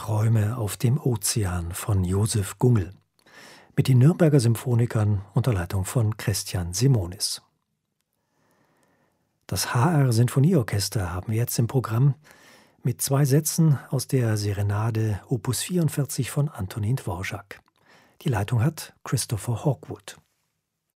Träume auf dem Ozean von Josef Gungel mit den Nürnberger Symphonikern unter Leitung von Christian Simonis. Das HR Sinfonieorchester haben wir jetzt im Programm mit 2 Sätzen aus der Serenade Opus 44 von Antonin Dvorak. Die Leitung hat Christopher Hawkwood.